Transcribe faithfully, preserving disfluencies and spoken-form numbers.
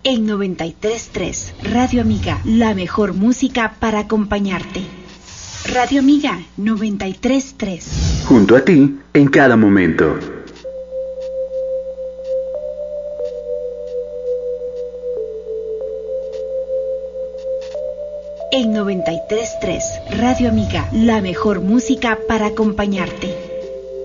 En noventa y tres punto tres, Radio Amiga, la mejor música para acompañarte. Radio Amiga, noventa y tres punto tres. Junto a ti, en cada momento. En noventa y tres punto tres, Radio Amiga, la mejor música para acompañarte.